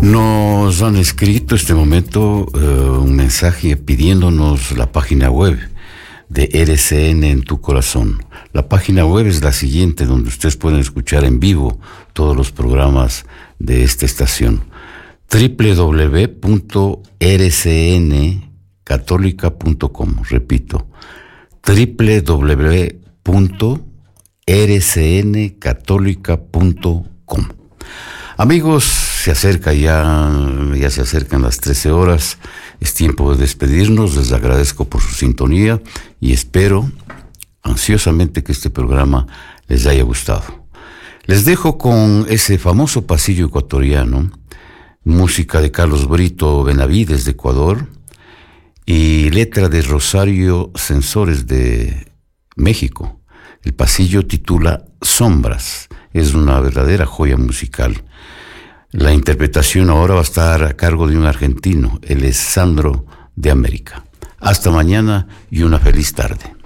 Nos han escrito este momento un mensaje pidiéndonos la página web de RCN en tu corazón. La página web es la siguiente, donde ustedes pueden escuchar en vivo todos los programas de esta estación: www.rcncatólica.com. Repito, www.rcncatólica.com. Amigos, se acercan las 13 horas. Es tiempo de despedirnos. Les agradezco por su sintonía y espero ansiosamente que este programa les haya gustado. Les dejo con ese famoso pasillo ecuatoriano, música de Carlos Brito Benavides de Ecuador y letra de Rosario Sensores de México. El pasillo titula Sombras. Es una verdadera joya musical. La interpretación ahora va a estar a cargo de un argentino, él es Sandro de América. Hasta mañana y una feliz tarde.